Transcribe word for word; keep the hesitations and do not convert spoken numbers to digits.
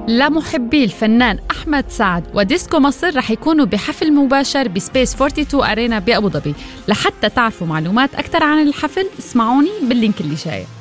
لمحبي الفنان أحمد سعد وديسكو مصر رح يكونوا بحفل مباشر بسبيس اثنين وأربعين أرينا بأبو ظبي. لحتى تعرفوا معلومات أكثر عن الحفل اسمعوني باللينك اللي جاي.